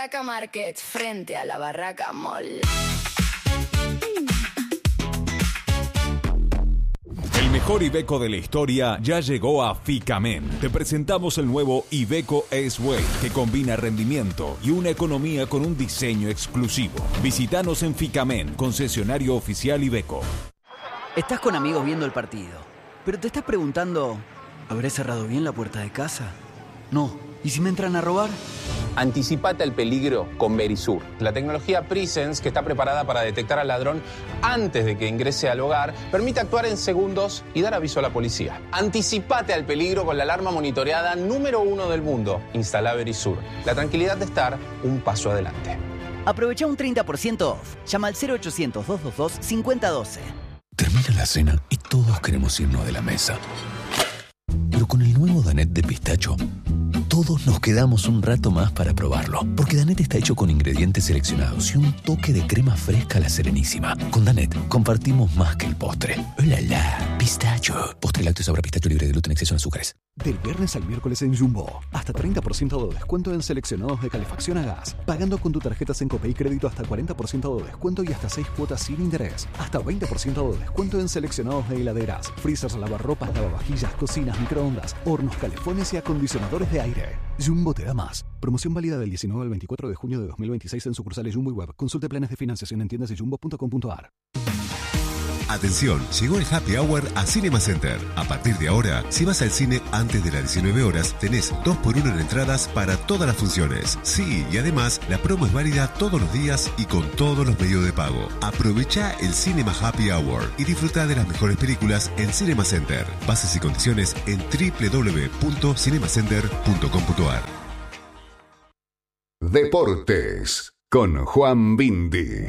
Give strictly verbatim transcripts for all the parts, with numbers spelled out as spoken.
Barraca Market, frente a la Barraca Mall. El mejor Iveco de la historia ya llegó a Ficamen. Te presentamos el nuevo Iveco S-Way, que combina rendimiento y una economía con un diseño exclusivo. Visítanos en Ficamen, concesionario oficial Iveco. Estás con amigos viendo el partido, pero te estás preguntando, ¿habré cerrado bien la puerta de casa? No. ¿Y si me entran a robar? Anticipate al peligro con Verisur, la tecnología Presence que está preparada para detectar al ladrón antes de que ingrese al hogar, permite actuar en segundos y dar aviso a la policía. Anticipate al peligro con la alarma monitoreada número uno del mundo. Instala Verisur. La tranquilidad de estar un paso adelante. Aprovecha un treinta por ciento off. Llama al cero ochocientos, doscientos veintidós, cincuenta doce. Termina la cena y todos queremos irnos de la mesa. Pero con el nuevo Danette de pistacho, todos nos quedamos un rato más para probarlo. Porque Danette está hecho con ingredientes seleccionados y un toque de crema fresca a la Serenísima. Con Danette compartimos más que el postre. ¡Oh, la, la! Pistacho. Postre lácteo sabor a pistacho libre de gluten, exceso en azúcares. Del viernes al miércoles en Jumbo. Hasta treinta por ciento de descuento en seleccionados de calefacción a gas. Pagando con tu tarjeta Sencope y crédito hasta cuarenta por ciento de descuento y hasta seis cuotas sin interés. Hasta veinte por ciento de descuento en seleccionados de heladeras, freezers, lavarropas, lavavajillas, cocinas, microondas, hornos, calefones y acondicionadores de aire. Jumbo te da más. Promoción válida del diecinueve al veinticuatro de junio de dos mil veintiséis en sucursales Jumbo y Web. Consulte planes de financiación en tiendas y jumbo punto com punto a r. Atención, llegó el Happy Hour a Cinema Center. A partir de ahora, si vas al cine antes de las diecinueve horas, tenés dos por uno en entradas para todas las funciones. Sí, y además, la promo es válida todos los días y con todos los medios de pago. Aprovecha el Cinema Happy Hour y disfruta de las mejores películas en Cinema Center. Bases y condiciones en doble u doble u doble u punto cinemacenter punto com punto a r. Deportes con Juan Bindi.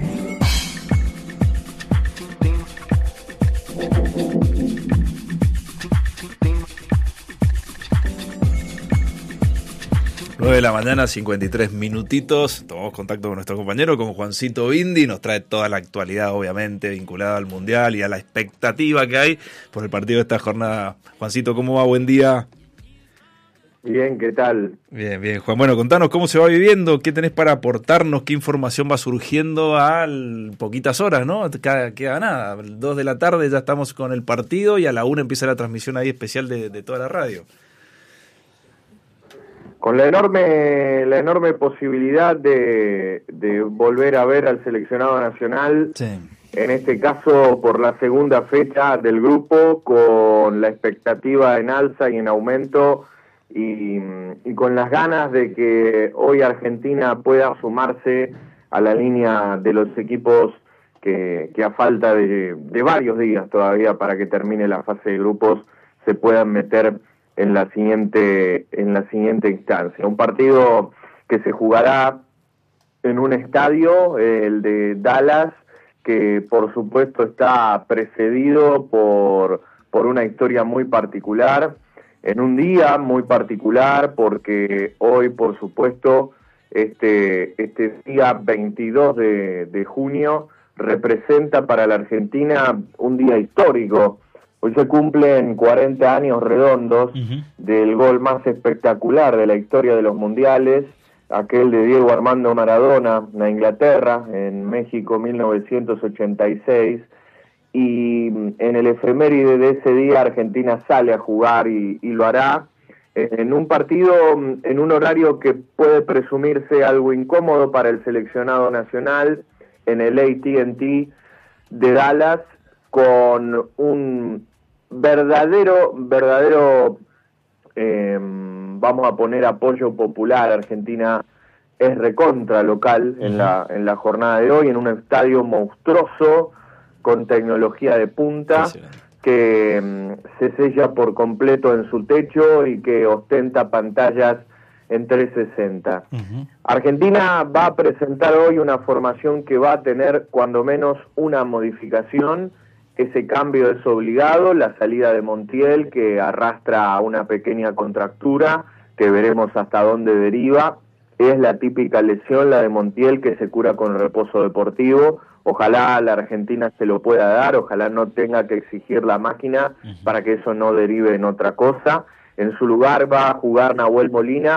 nueve de la mañana, cincuenta y tres minutitos. Tomamos contacto con nuestro compañero, con Juancito Bindi. Nos trae toda la actualidad, obviamente, vinculada al Mundial y a la expectativa que hay por el partido de esta jornada. Juancito, ¿cómo va? Buen día. Bien, ¿qué tal? Bien, bien, Juan. Bueno, contanos cómo se va viviendo, qué tenés para aportarnos, qué información va surgiendo a poquitas horas, ¿no? Queda, queda nada. Dos de la tarde ya estamos con el partido y a la una empieza la transmisión ahí especial de, de toda la radio. Con la enorme la enorme posibilidad de, de volver a ver al seleccionado nacional, sí. En este caso por la segunda fecha del grupo, con la expectativa en alza y en aumento, y, y con las ganas de que hoy Argentina pueda sumarse a la línea de los equipos que, que a falta de, de varios días todavía para que termine la fase de grupos se puedan meter en la siguiente en la siguiente instancia. Un partido que se jugará en un estadio, el de Dallas, que por supuesto está precedido por, por una historia muy particular, en un día muy particular, porque hoy, por supuesto, este, este día veintidós de, de junio representa para la Argentina un día histórico. Hoy se cumplen cuarenta años redondos uh-huh. del gol más espectacular de la historia de los mundiales, aquel de Diego Armando Maradona a Inglaterra en México mil novecientos ochenta y seis, y en el efeméride de ese día Argentina sale a jugar y, y lo hará en un partido, en un horario que puede presumirse algo incómodo para el seleccionado nacional, en el A T and T de Dallas, con un verdadero, verdadero, eh, vamos a poner apoyo popular. Argentina es recontra local en la, en la jornada de hoy, en un estadio monstruoso, con tecnología de punta, sí, sí. que um, se sella por completo en su techo y que ostenta pantallas en trescientos sesenta. Uh-huh. Argentina va a presentar hoy una formación que va a tener cuando menos una modificación. Ese cambio es obligado, la salida de Montiel, que arrastra una pequeña contractura, que veremos hasta dónde deriva. Es la típica lesión, la de Montiel, que se cura con reposo deportivo. Ojalá la Argentina se lo pueda dar, ojalá no tenga que exigir la máquina uh-huh. para que eso no derive en otra cosa. En su lugar va a jugar Nahuel Molina,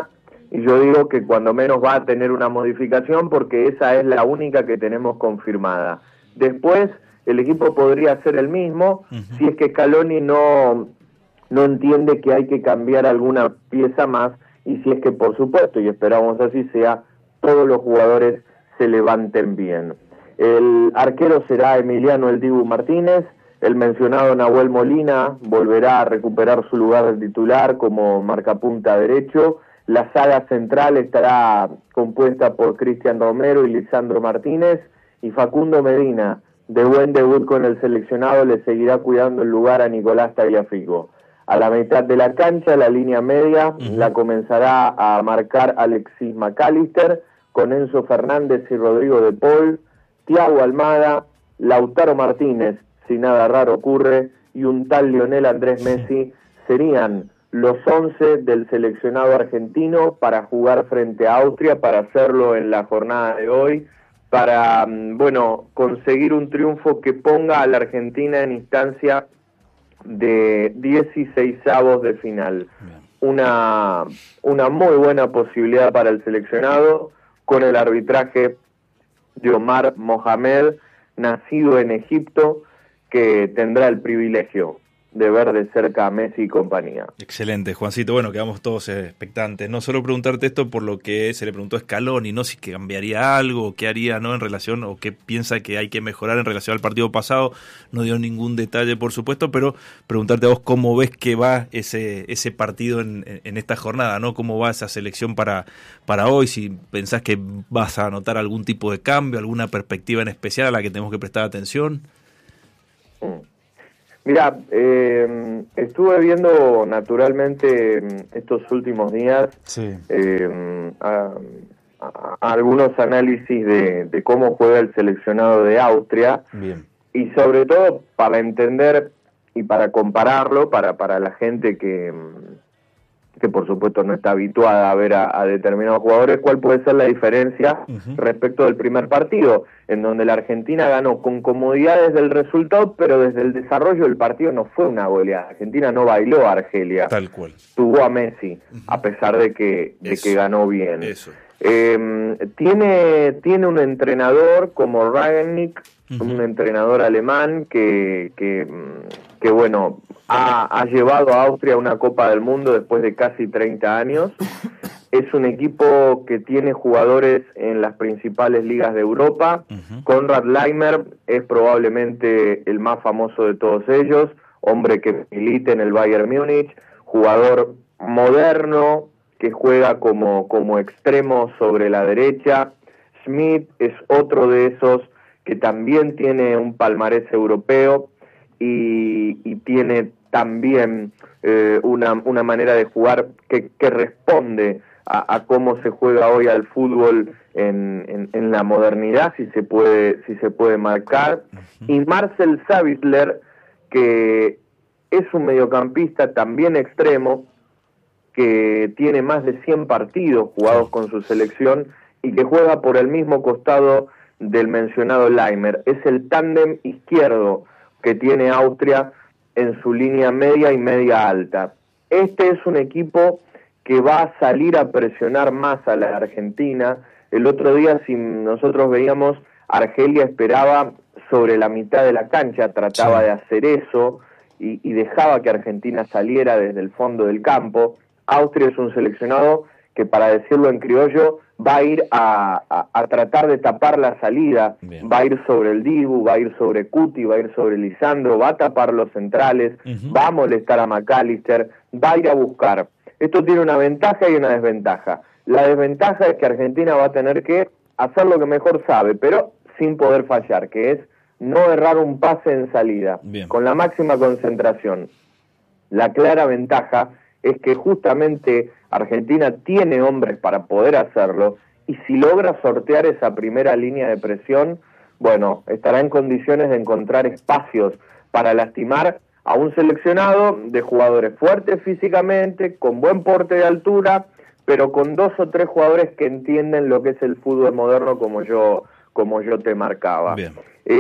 y yo digo que cuando menos va a tener una modificación porque esa es la única que tenemos confirmada. Después el equipo podría ser el mismo uh-huh. si es que Scaloni no, no entiende que hay que cambiar alguna pieza más, y si es que por supuesto, y esperamos así sea, todos los jugadores se levanten bien. El arquero será Emiliano El Dibu Martínez. El mencionado Nahuel Molina volverá a recuperar su lugar de titular como marcapunta derecho. La saga central estará compuesta por Cristian Romero y Lisandro Martínez, y Facundo Medina, de buen debut con el seleccionado, le seguirá cuidando el lugar a Nicolás Tagliafico. A la mitad de la cancha, la línea media uh-huh. la comenzará a marcar Alexis McAllister, con Enzo Fernández y Rodrigo de Paul, Thiago Almada, Lautaro Martínez, si nada raro ocurre, y un tal Lionel Andrés Messi, serían los once del seleccionado argentino para jugar frente a Austria, para hacerlo en la jornada de hoy, para, bueno, conseguir un triunfo que ponga a la Argentina en instancia de dieciseisavos de final. Una, una muy buena posibilidad para el seleccionado, con el arbitraje de Omar Mohamed, nacido en Egipto, que tendrá el privilegio de ver de cerca a Messi y compañía. Excelente, Juancito. Bueno, quedamos todos expectantes. No solo preguntarte esto por lo que se le preguntó a Scaloni, no si que cambiaría algo, qué haría, ¿no?, en relación, o qué piensa que hay que mejorar en relación al partido pasado. No dio ningún detalle, por supuesto, pero preguntarte a vos cómo ves que va ese ese partido en, en esta jornada, ¿no? Cómo va esa selección para, para hoy, si pensás que vas a notar algún tipo de cambio, alguna perspectiva en especial a la que tenemos que prestar atención. Mm. Mira, eh, estuve viendo naturalmente estos últimos días sí. eh, a, a, a algunos análisis de, de cómo juega el seleccionado de Austria. Bien. Y sobre todo para entender y para compararlo, para, para la gente que, que por supuesto no está habituada a ver a, a determinados jugadores, cuál puede ser la diferencia uh-huh. respecto del primer partido, en donde la Argentina ganó con comodidad desde el resultado, pero desde el desarrollo del partido no fue una goleada. Argentina no bailó a Argelia. Tal cual. Tuvo a Messi, uh-huh. a pesar de que, de que ganó bien. Eso. Eh, tiene, tiene un entrenador como Rangnick, uh-huh. un entrenador alemán que, que, que bueno, ha, ha llevado a Austria a una Copa del Mundo después de casi treinta años. Es un equipo que tiene jugadores en las principales ligas de Europa. Uh-huh. Konrad Laimer es probablemente el más famoso de todos ellos, hombre que milita en el Bayern Múnich, jugador moderno, que juega como, como extremo sobre la derecha. Schmidt es otro de esos que también tiene un palmarés europeo y, y tiene también eh, una, una manera de jugar que, que responde a, a cómo se juega hoy al fútbol en, en, en la modernidad, si se puede, si se puede marcar. Y Marcel Sabitzer, que es un mediocampista también extremo, que tiene más de cien partidos jugados con su selección y que juega por el mismo costado del mencionado Laimer. Es el tándem izquierdo que tiene Austria en su línea media y media alta. Este es un equipo que va a salir a presionar más a la Argentina. El otro día, si nosotros veíamos, Argelia esperaba sobre la mitad de la cancha, trataba sí. de hacer eso y, y dejaba que Argentina saliera desde el fondo del campo. Austria es un seleccionado que, para decirlo en criollo, va a ir a, a, a tratar de tapar la salida. Bien. Va a ir sobre el Dibu, va a ir sobre Cuti, va a ir sobre Lisandro, va a tapar los centrales, uh-huh. va a molestar a McAllister, va a ir a buscar. Esto tiene una ventaja y una desventaja. La desventaja es que Argentina va a tener que hacer lo que mejor sabe, pero sin poder fallar, que es no errar un pase en salida, Bien. con la máxima concentración. La clara ventaja es que justamente Argentina tiene hombres para poder hacerlo, y si logra sortear esa primera línea de presión, bueno, estará en condiciones de encontrar espacios para lastimar a un seleccionado de jugadores fuertes físicamente, con buen porte de altura, pero con dos o tres jugadores que entienden lo que es el fútbol moderno, como yo, como yo te marcaba. Bien.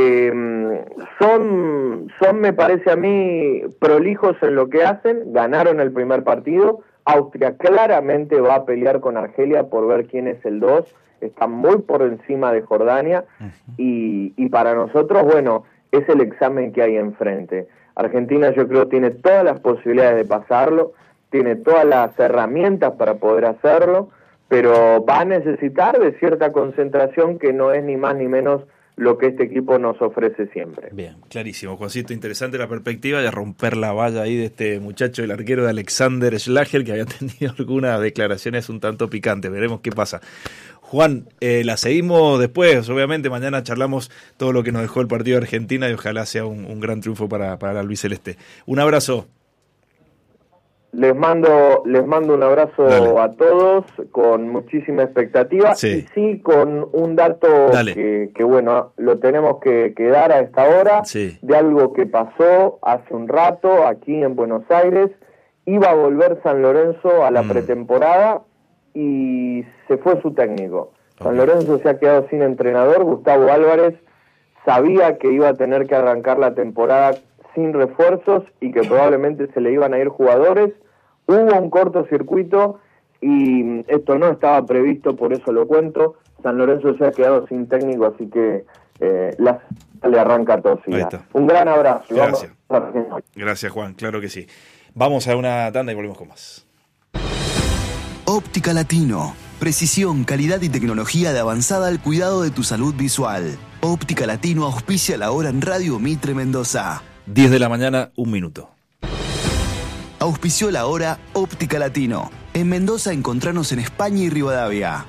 Eh, son, son, me parece a mí, prolijos en lo que hacen. Ganaron el primer partido, Austria claramente va a pelear con Argelia por ver quién es el dos, está muy por encima de Jordania, y, y para nosotros, bueno, es el examen que hay enfrente. Argentina, yo creo, tiene todas las posibilidades de pasarlo, tiene todas las herramientas para poder hacerlo, pero va a necesitar de cierta concentración que no es ni más ni menos lo que este equipo nos ofrece siempre. Bien, clarísimo, Juancito, interesante la perspectiva de romper la valla ahí de este muchacho, el arquero de Alexander Schlager, que había tenido algunas declaraciones un tanto picantes. Veremos qué pasa. Juan, eh, la seguimos después, obviamente mañana charlamos todo lo que nos dejó el partido de Argentina y ojalá sea un, un gran triunfo para, para la albiceleste. Un abrazo. Les mando, les mando un abrazo Dale. a todos, con muchísima expectativa, sí. y sí con un dato que, que, bueno, lo tenemos que, que dar a esta hora, sí. de algo que pasó hace un rato aquí en Buenos Aires. Iba a volver San Lorenzo a la mm. pretemporada y se fue su técnico. Okay. San Lorenzo se ha quedado sin entrenador. Gustavo Álvarez sabía que iba a tener que arrancar la temporada sin refuerzos y que probablemente se le iban a ir jugadores. Hubo un cortocircuito y esto no estaba previsto, por eso lo cuento. San Lorenzo se ha quedado sin técnico, así que eh, la, le arranca tosida. Un gran abrazo. Gracias. Vamos. Gracias, Juan, claro que sí. Vamos a una tanda y volvemos con más. Óptica Latino. Precisión, calidad y tecnología de avanzada al cuidado de tu salud visual. Óptica Latino auspicia la hora en Radio Mitre Mendoza. diez de la mañana, un minuto. Auspició la hora Óptica Latino. En Mendoza encontranos en España y Rivadavia.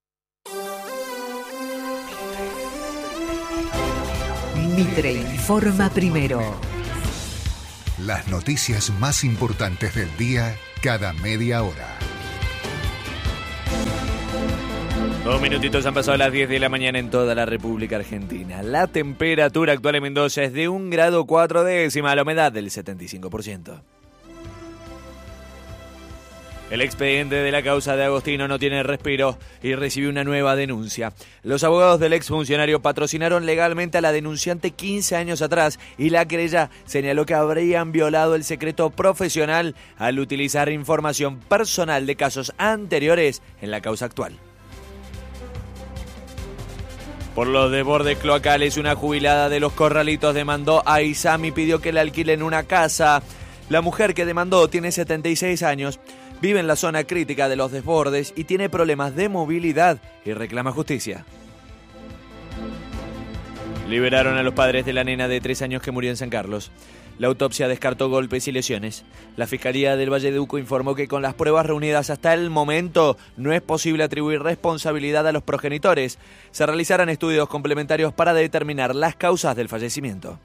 Mitre informa primero. Las noticias más importantes del día cada media hora. Dos minutitos han pasado las diez de la mañana en toda la República Argentina. La temperatura actual en Mendoza es de un grado cuatro décimas, la humedad del setenta y cinco por ciento. El expediente de la causa de Agostino no tiene respiro y recibió una nueva denuncia. Los abogados del exfuncionario patrocinaron legalmente a la denunciante quince años atrás y la querella señaló que habrían violado el secreto profesional al utilizar información personal de casos anteriores en la causa actual. Por los desbordes cloacales, una jubilada de Los Corralitos demandó a ISAM y pidió que le alquilen una casa. La mujer que demandó tiene setenta y seis años, vive en la zona crítica de los desbordes y tiene problemas de movilidad y reclama justicia. Liberaron a los padres de la nena de tres años que murió en San Carlos. La autopsia descartó golpes y lesiones. La Fiscalía del Valle de Uco informó que con las pruebas reunidas hasta el momento no es posible atribuir responsabilidad a los progenitores. Se realizarán estudios complementarios para determinar las causas del fallecimiento.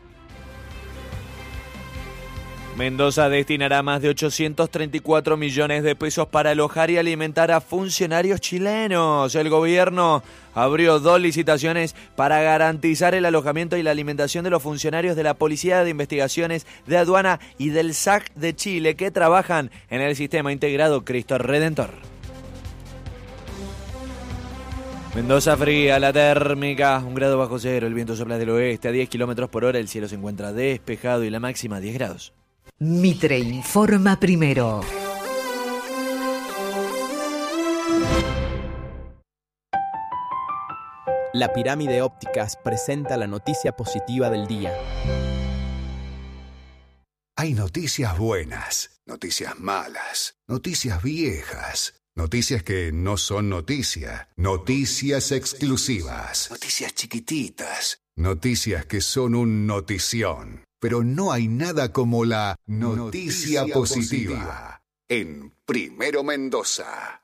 Mendoza destinará más de ochocientos treinta y cuatro millones de pesos para alojar y alimentar a funcionarios chilenos. El gobierno abrió dos licitaciones para garantizar el alojamiento y la alimentación de los funcionarios de la Policía de Investigaciones de Aduana y del S A C de Chile que trabajan en el sistema integrado Cristo Redentor. Mendoza fría, la térmica, un grado bajo cero, el viento sopla del oeste a diez kilómetros por hora, el cielo se encuentra despejado y la máxima diez grados. Mitre informa primero. La Pirámide Ópticas presenta la noticia positiva del día. Hay noticias buenas, noticias malas, noticias viejas, noticias que no son noticia, noticias exclusivas, noticias chiquititas, noticias que son un notición. Pero no hay nada como la noticia, noticia positiva. positiva en Primero Mendoza.